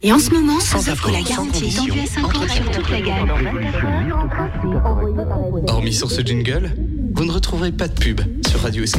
Et en ce moment, sans ça offre la apport, sans garantie condition, d'enlever 5 ans entretien. sur toute la gamme. Hormis sur ce jingle, vous ne retrouverez pas de pub sur Radio Escale.